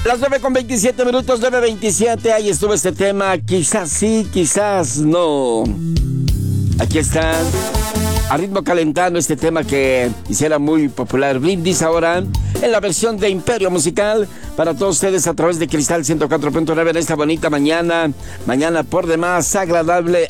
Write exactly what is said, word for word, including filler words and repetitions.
Las nueve con veintisiete minutos, nueve veintisiete, ahí estuvo este tema, quizás sí, quizás no. Aquí está, a ritmo calentando este tema que hiciera muy popular Brindis ahora, en la versión de Imperio Musical, para todos ustedes a través de Cristal ciento cuatro punto nueve en esta bonita mañana, mañana por demás agradable,